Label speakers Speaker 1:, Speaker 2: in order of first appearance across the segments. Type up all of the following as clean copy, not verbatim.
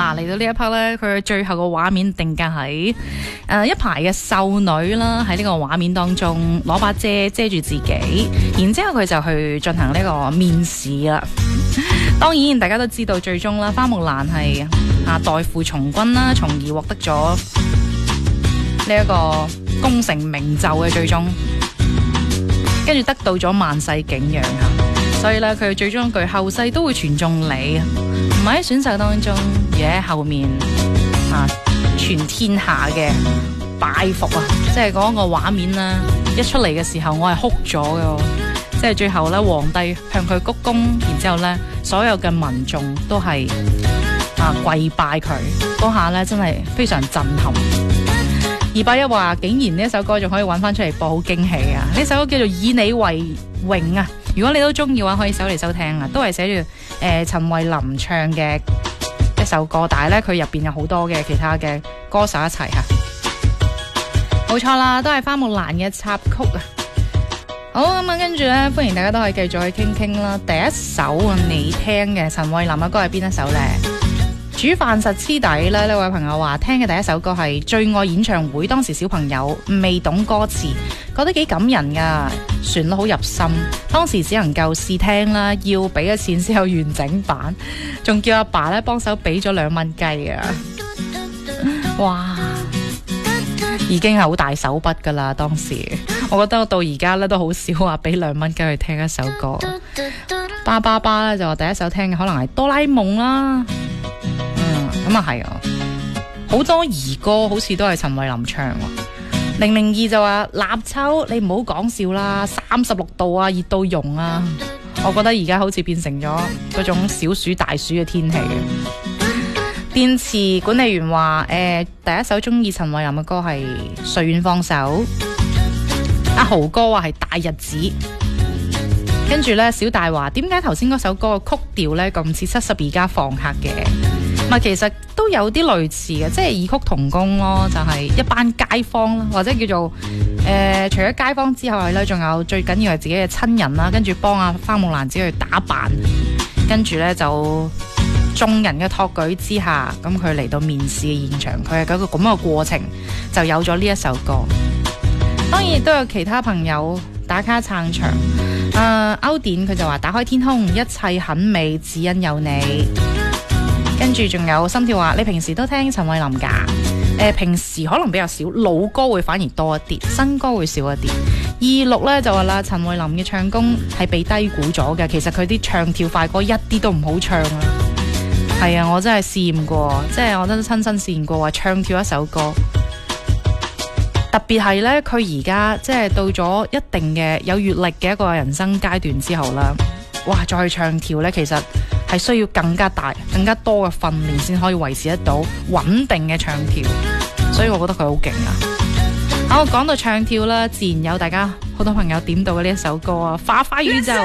Speaker 1: 嗱，嚟到呢一 part 咧，佢最後個畫面定格喺一排嘅秀女啦，喺呢個畫面當中攞把遮遮住自己，然之後佢就去進行呢個面試啦。當然大家都知道最終啦，花木蘭係代父從軍啦，從而獲得咗呢一個功成名就嘅最終，跟住得到咗萬世景仰啊！所以咧，佢最終一句後世都會傳頌你，唔係喺選手當中，而喺後面全天下嘅拜服啊！即係嗰個畫面啦，一出嚟嘅時候，我係哭咗嘅。即係最後咧，皇帝向佢鞠躬，然之後咧，所有嘅民眾都係跪拜佢，嗰下咧真係非常震撼。281話竟然呢一首歌仲可以揾翻出嚟播，好驚喜啊！呢首歌叫做以你為榮啊！如果你都中意嘅話，可以搜嚟收聽啊，都係寫住陳慧琳唱嘅一首歌，但係咧佢入邊有好多嘅其他嘅歌手一齊吓，冇錯啦，都係花木蘭嘅插曲啊！好咁啊，跟住咧，歡迎大家都可以繼續去傾傾啦。第一首你聽嘅陳慧琳嘅歌係邊一首呢？煮飯實黐底咧，呢位朋友話聽嘅第一首歌係《最愛演唱會》，當時小朋友未懂歌詞，覺得幾感人噶，旋律好入心。當時只能夠試聽啦，要俾咗錢先有完整版，仲叫阿爸咧幫手俾咗2蚊雞啊！哇，已經係好大手筆噶啦，當時。我覺得我到而家咧都好少話俾2蚊雞去聽一首歌。巴巴巴咧就話第一首聽嘅可能係哆啦 A 夢啦，咁啊係啊，好多兒歌好似都係陳慧琳唱。002就話立秋你唔好講笑啦，36度啊，熱到溶啊！我覺得而家好似變成咗嗰種小暑大暑嘅天氣。電池管理員話第一首中意陳慧琳嘅歌係誰願放手。阿豪哥話係大日子，跟住呢，小大話點解頭先嗰首歌嘅曲調呢咁似72家房客嘅？其實都有啲類似嘅，即係異曲同工咯，就係一班街坊啦，或者叫做除咗街坊之外呢，仲有最緊要係自己嘅親人啦，跟住幫阿花木蘭子去打扮，跟住呢，就眾人嘅托舉之下，咁佢嚟到面試嘅現場，佢係嗰個咁嘅過程，就有咗呢一首歌。當然亦都有其他朋友打卡撐場，歐典佢就話打開天空，一切很美，只因有你。跟住仲有心跳話，你平時都聽陳慧琳㗎？平時可能比較少，老歌會反而多一啲，新歌會少一啲。26呢就話啦，陳慧琳嘅唱功係被低估咗嘅，其實佢啲唱跳快歌一啲都唔好唱啊。係啊，我真係試驗過，即係我真係親身試驗過話唱跳一首歌。特別係呢，佢而家即係到咗一定嘅有閱歷嘅一個人生階段之後啦，哇！再去唱跳呢，其實係需要更加大、更加多嘅訓練先可以維持得到穩定嘅唱跳，所以我覺得佢好勁啊！好，講到唱跳啦，自然有大家好多朋友點到嘅呢一首歌啊，《花花宇宙》。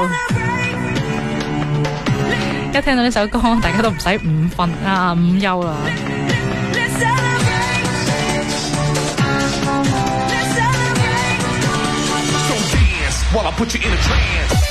Speaker 1: 一聽到呢首歌，大家都唔使午休啦。
Speaker 2: While I put you in a trance